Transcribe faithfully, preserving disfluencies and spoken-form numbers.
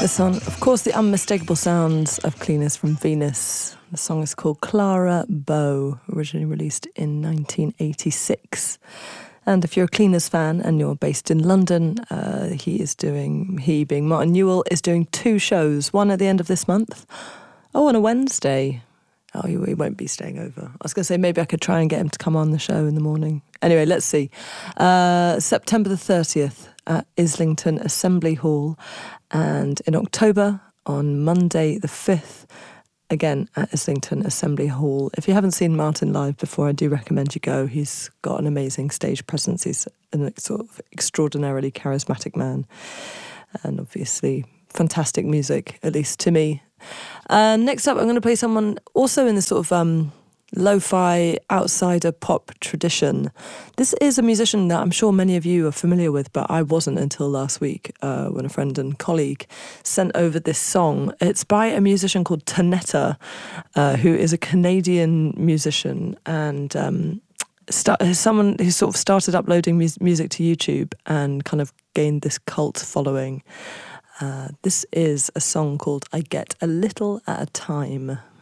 The song, of course, the unmistakable sounds of Cleaners from Venus. The song is called Clara Bow, originally released in nineteen eighty-six. And if you're a Cleaners fan and you're based in London, uh, he is doing, he being Martin Newell, is doing two shows, one at the end of this month. Oh, on a Wednesday. Oh, he, he won't be staying over. I was going to say maybe I could try and get him to come on the show in the morning. Anyway, let's see. Uh, September the thirtieth at Islington Assembly Hall. And in October, on Monday the fifth, again at Islington Assembly Hall. If you haven't seen Martin live before, I do recommend you go. He's got an amazing stage presence. He's a sort of extraordinarily charismatic man. And obviously fantastic music, at least to me. Uh, next up, I'm going to play someone also in the sort of um, lo-fi outsider pop tradition. This is a musician that I'm sure many of you are familiar with, but I wasn't until last week uh, when a friend and colleague sent over this song. It's by a musician called Tanetta, uh, who is a Canadian musician and um, start, someone who sort of started uploading mu- music to YouTube and kind of gained this cult following. Uh, this is a song called I Get a Little at a Time.